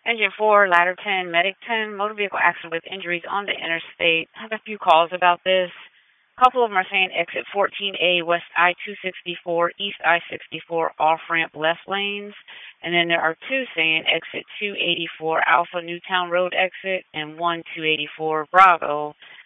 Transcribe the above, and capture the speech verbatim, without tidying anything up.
Engine four, ladder ten, medic ten, motor vehicle accident with injuries on the interstate. I have a few calls about this. A couple of them are saying exit fourteen A, west I two sixty-four, east I sixty-four, off-ramp left lanes. And then there are two saying exit two eighty-four, Alpha Newtown Road exit, and one two eighty-four, Bravo.